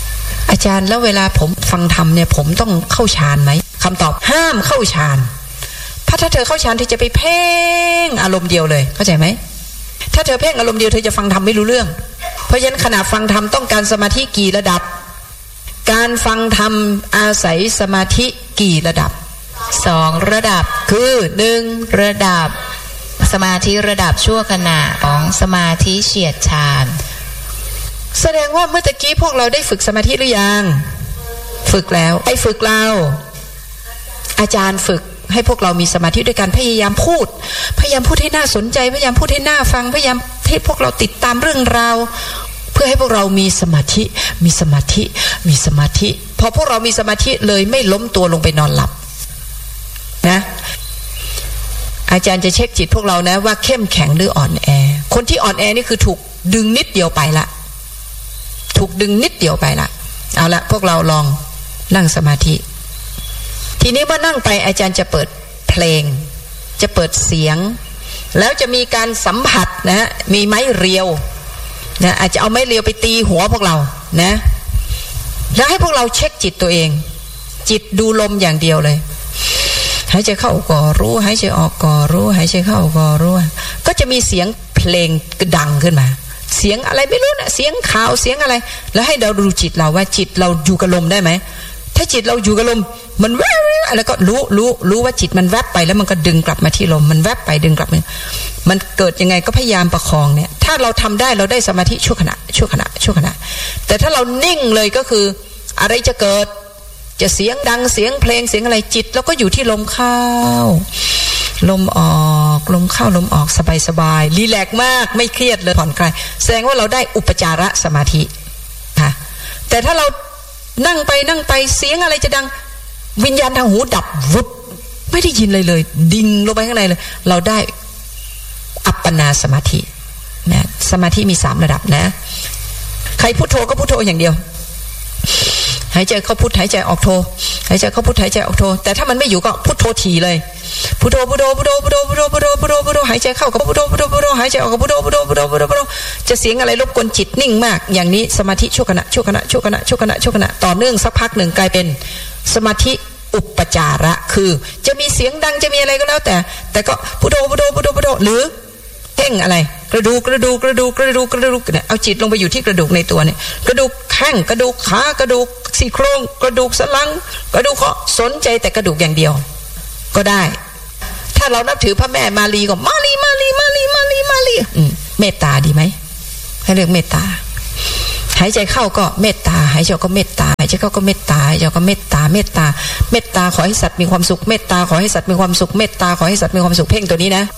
อาจารย์แล้วเวลาผมฟังธรรมเนี่ยผมต้องเข้าฌานไหมคำตอบห้ามเข้าฌานเพราะถ้าเธอเข้าฌานเธอจะไปเพ่งอารมณ์เดียวเลยเข้าใจไหมถ้าเธอเพ่งอารมณ์เดียวเธอจะฟังธรรมไม่รู้เรื่องเพราะฉะนั้นขณะฟังธรรมต้องการสมาธิกี่ระดับการฟังธรรมอาศัยสมาธิกี่ระดับสองระดับคือหนึ่งระดับสมาธิระดับชั่วขณะของสมาธิเฉียดฌานแสดงว่าเมื่อตะกี้พวกเราได้ฝึกสมาธิหรือยังฝึกแล้วไอ้ฝึกเราอาจารย์ฝึกให้พวกเรามีสมาธิด้วยการพยายามพูดพยายามพูดให้น่าสนใจพยายามพูดให้น่าฟังพยายามให้พวกเราติดตามเรื่องราวเพื่อให้พวกเรามีสมาธิมีสมาธิมีสมาธิพอพวกเรามีสมาธิเลยไม่ล้มตัวลงไปนอนหลับนะอาจารย์จะเช็คจิตพวกเรานะว่าเข้มแข็งหรืออ่อนแอคนที่อ่อนแอนี่คือถูกดึงนิดเดียวไปละถูกดึงนิดเดียวไปละเอาละพวกเราลองนั่งสมาธิทีนี้เมื่อนั่งไปอาจารย์จะเปิดเพลงจะเปิดเสียงแล้วจะมีการสัมผัสนะมีไม้เรียวนะอาจจะเอาไม้เรียวไปตีหัวพวกเรานะแล้วให้พวกเราเช็คจิตตัวเองจิตดูลมอย่างเดียวเลยหายใจเข้าก็รู้หายใจออกก็รู้หายใจเข้าก็รู้ก็จะมีเสียงเพลงดังขึ้นมาเสียงอะไรไม่รู้นะเสียงข่าวเสียงอะไรแล้วให้เราดูจิตเราว่าจิตเราอยู่กับลมได้ไหมถ้าจิตเราอยู่กับลมมันแวบแล้วก็รู้รู้รู้ว่าจิตมันแวบไปแล้วมันก็ดึงกลับมาที่ลมมันแวบไปดึงกลับมามันเกิดยังไงก็พยายามประคองเนี่ยถ้าเราทำได้เราได้สมาธิชั่วขณะชั่วขณะชั่วขณะแต่ถ้าเรานิ่งเลยก็คืออะไรจะเกิดจะเสียงดังเสียงเพลงเสียงอะไรจิตแล้วก็อยู่ที่ลมเข้าลมออกลมเข้าลมออกสบายๆรีแลกซ์มากไม่เครียดเลยผ่อนคลายแสดงว่าเราได้อุปจารสมาธิค่ะแต่ถ้าเรานั่งไปนั่งไปเสียงอะไรจะดังวิญญาณทางหูดับวุบไม่ได้ยินเลยเลยดิ่งลงไปข้างในเลยเราได้อัปปนาสมาธินะสมาธิมีสามระดับนะใครพุทโธก็พุทโธอย่างเดียวหายใจเข้าพุทหายใจออกโธหายใจเข้าพุทหายใจออกโธแต่ถ้ามันไม่อยู่ก็พุทโธทีเลยพุทโธพุทโธพุทโธพุทโธพุทโธพุทโธพุทโธพุทโธหายใจเข้ากับพุทโธพุทโธพุทโธหายใจออกกับพุทโธพุทโธพุทโธพุทโธพุทโธจะเสียงอะไรรบกวนจิตนิ่งมากอย่างนี้สมาธิชั่วขณะชั่วขณะชั่วขณะชั่วขณะชั่วขณะต่อเนื่องสักพักหนึ่งกลายเป็นสมาธิอุปจาระคือจะมีเสียงดังจะมีอะไรก็แล้วแต่แต่ก็พุทโธพุทโธพุทโธพุทโธหรือเพ่งอะไรกระดูกกระดูกกระดูกกระดูกกระดูกเนี่ยเอาจิตลงไปอยู่ที่กระดูกในตัวเนี่ยกระดูกแข้งกระดูกขากระดูกซี่โครงกระดูกสันหลังกระดูกคอสนใจแต่กระดูกอย่างเดียวก็ได้ถ้าเรานับถือพระแม่มารีก็มารีมารีมารีมารีมารีเมตตาดีไหมให้เรียกเมตตาหายใจเข้าก็เมตตาหายใจออกก็เมตตาหายใจเข้าก็เมตตาหายใจออกก็เมตตาเมตตาเมตตาขอให้สัตว์มีความสุขเมตตาขอให้สัตว์มีความสุขเมตตาขอให้สัตว์มีความสุขเพ่งตัวนี้นะ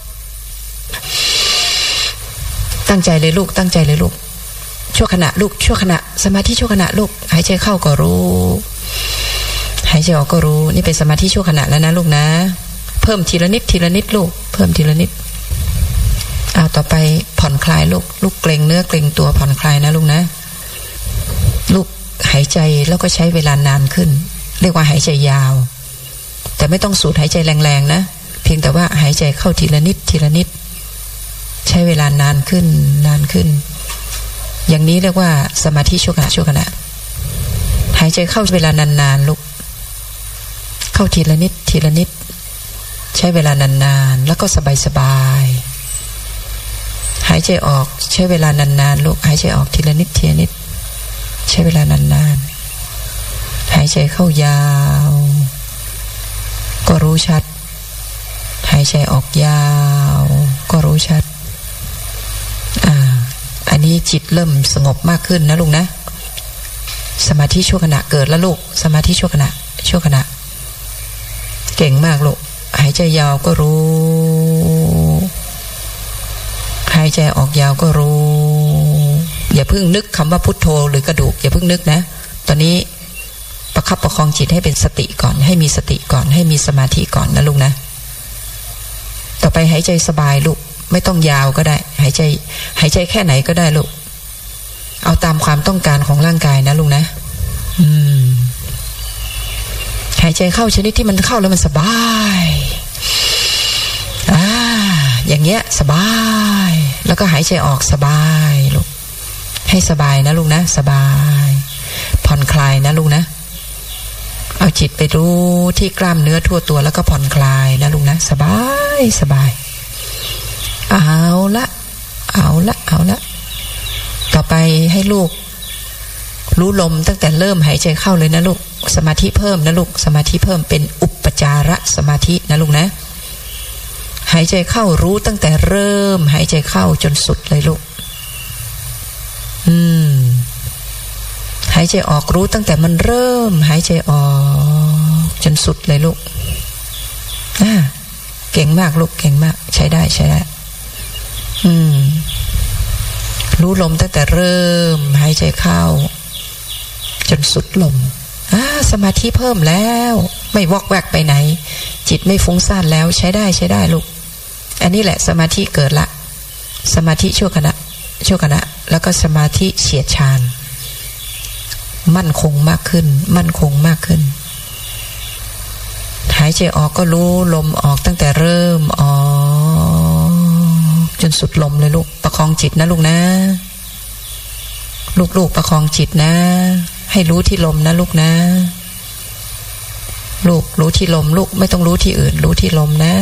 ตั้งใจเลยลูกตั้งใจเลยลูกชั่วขณะลูกชั่วขณะสมาธิชั่วขณะลูกหายใจเข้าก็รู้หายใจออกก็รู้นี่เป็นสมาธิชั่วขณะแล้วนะลูกนะเพิ่มทีละนิดทีละนิดลูกเพิ่มทีละนิดเอาต่อไปผ่อนคลายลูกลูกเกร็งเนื้อเกร็งตัวผ่อนคลายนะลูกนะลูกหายใจแล้วก็ใช้เวลานานขึ้นเรียกว่าหายใจยาวแต่ไม่ต้องสูดหายใจแรงๆนะเพียงแต่ว่าหายใจเข้าทีละนิดทีละนิดใช้เวลานานขึ้นนานขึ้นอย่างนี้เรียกว่าสมาธิชั่วขณะชั่วขณะหายใจเข้าเวลานานๆลูกเข้าทีละนิดทีละนิดใช้เวลานานๆแล้วก็สบายๆหายใจออกใช้เวลานานๆลูกหายใจออกทีละนิดทีละนิดใช้เวลานานๆหายใจเข้ายาวก็รู้ชัดหายใจออกยาวก็รู้ชัดอ่าอันนี้จิตเริ่มสงบมากขึ้นนะลูกนะสมาธิชั่วขณะเกิดแล้วลูกสมาธิชั่วขณะชั่วขณะเก่งมากลูกหายใจยาวก็รู้หายใจออกยาวก็รู้อย่าเพิ่งนึกคำว่าพุทโธหรือกระดูกอย่าเพิ่งนึกนะตอนนี้ประคับประคองจิตให้เป็นสติก่อนให้มีสติก่อนให้มีสมาธิก่อนนะลูกนะต่อไปหายใจสบายลูกไม่ต้องยาวก็ได้หายใจหายใจแค่ไหนก็ได้ลูกเอาตามความต้องการของร่างกายนะลูกนะอืมหายใจเข้าชนิดที่มันเข้าแล้วมันสบายอ่าอย่างเงี้ยสบายแล้วก็หายใจออกสบายลูกให้สบายนะลูกนะสบายผ่อนผ่อนคลายนะลูกนะเอาจิตไปรู้ที่กล้ามเนื้อทั่วตัวแล้วก็ผ่อนคลายนะลูกนะสบายสบายเอาละเอาละเอาละต่อไปให้ลูกรู้ลมตั้งแต่เริ่มหายใจเข้าเลยนะลูกสมาธิเพิ่มนะลูกสมาธิเพิ่มเป็นอุปจารสมาธินะลูกนะหายใจเข้ารู้ตั้งแต่เริ่มหายใจเข้าจนสุดเลยลูกอืมหายใจออกรู้ตั้งแต่มันเริ่มหายใจออกจนสุดเลยลูกอ่าเก่งมากลูกเก่งมากใช้ได้ใช้ได้อืมรู้ลมตั้งแต่เริ่มหายใจเข้าจนสุดลมอ่าสมาธิเพิ่มแล้วไม่วอกแวกไปไหนจิตไม่ฟุ้งซ่านแล้วใช้ได้ใช้ได้ลูกอันนี้แหละสมาธิเกิดละสมาธิชั่วขณะชั่วขณะแล้วก็สมาธิเฉียดฌานมั่นคงมากขึ้นมั่นคงมากขึ้นหายใจออกก็รู้ลมออกตั้งแต่เริ่มออกจนสุดลมเลยลูกประคองจิตนะลูกนะลูกๆประคองจิตนะให้รู้ที่ลมนะลูกนะลูกรู้ที่ลมลูกไม่ต้องรู้ที่อื่นรู้ที่ลมนะ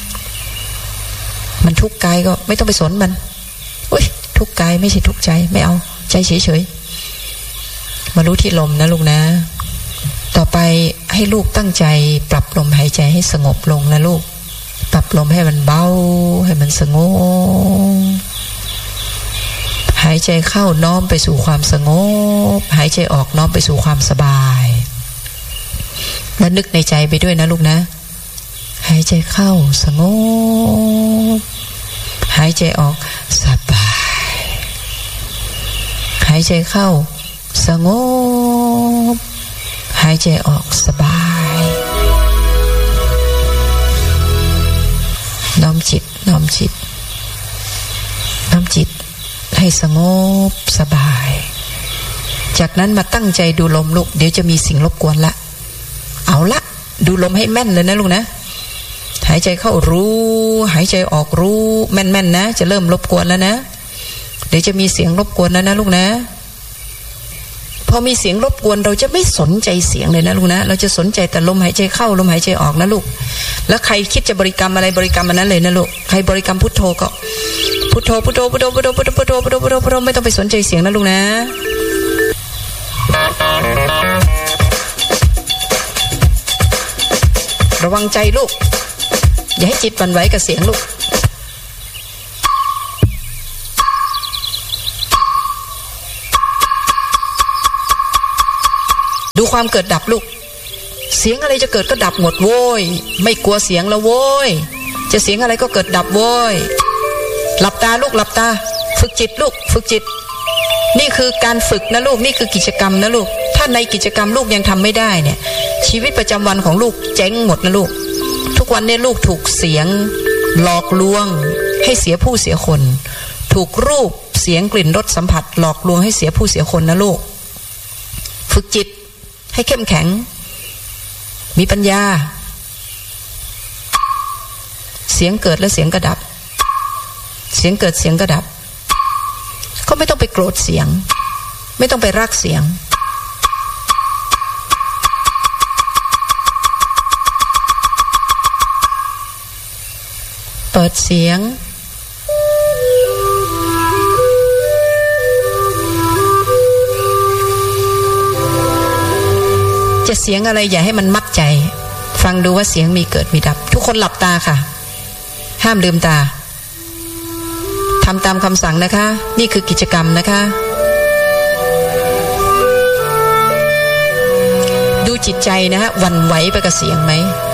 มันทุกข์กายก็ไม่ต้องไปสนมันอุ๊ยทุกข์กายไม่ใช่ทุกข์ใจไม่เอาใจเฉยๆมารู้ที่ลมนะลูกนะต่อไปให้ลูกตั้งใจปรับลมหายใจให้สงบลงนะลูกปรับลมให้มันเบาให้มันสงบหายใจเข้าน้อมไปสู่ความสงบหายใจออกน้อมไปสู่ความสบายแล้วนึกในใจไปด้วยนะลูกนะหายใจเข้าสงบหายใจออกสบายหายใจเข้าสงบหายใจออกสบายน้อมจิตน้อมจิตน้อมจิตให้สงบสบายจากนั้นมาตั้งใจดูลมลูกเดี๋ยวจะมีสิ่งรบกวนละเอาละดูลมให้แม่นเลยนะลูกนะหายใจเข้ารู้หายใจออกรู้แม่นๆนะจะเริ่มรบกวนแล้วนะเดี๋ยวจะมีเสียงรบกวนแล้วนะลูกนะพอมีเสียงรบกวนเราจะไม่สนใจเสียงเลยนะลูกนะเราจะสนใจแต่ลมหายใจเข้าลมหายใจออกนะลูกแล้วใครคิดจะบริกรรมอะไรบริกรรมอันนั้นเลยนะลูกใครบริกรรมพุทโธก็พุทโธพุทโธพุทโธพุทโธพุทโธพุทโธพุทโธพุทโธพุทโธไม่ต้องไปสนใจเสียงนะลูกนะระวังใจลูกอย่าให้จิตปั่นไหวกับเสียงลูกดูความเกิดดับลูกเสียงอะไรจะเกิดก็ดับหมดโว้ยไม่กลัวเสียงแล้วโว้ยจะเสียงอะไรก็เกิดดับโว้ยหลับตาลูกหลับตาฝึกจิตลูกฝึกจิตนี่คือการฝึกนะลูกนี่คือกิจกรรมนะลูกถ้าในกิจกรรมลูกยังทำไม่ได้เนี่ยชีวิตประจำวันของลูกเจ๊งหมดนะลูกทุกวันนี้ลูกถูกเสียงหลอกลวงให้เสียผู้เสียคนถูกรูปเสียงกลิ่นรสสัมผัสหลอกลวงให้เสียผู้เสียคนนะลูกฝึกจิตให้เข้มแข็งมีปัญญาเสียงเกิดและเสียงกระดับเสียงเกิดเสียงกระดับก็ไม่ต้องไปโกรธเสียงไม่ต้องไปรักเสียงเปิดเสียงจะเสียงอะไรอย่าให้มันมัดใจฟังดูว่าเสียงมีเกิดมีดับทุกคนหลับตาค่ะห้ามลืมตาทำตามคำสั่งนะคะนี่คือกิจกรรมนะคะดูจิตใจนะฮะหวั่นไหวไปกับเสียงไหม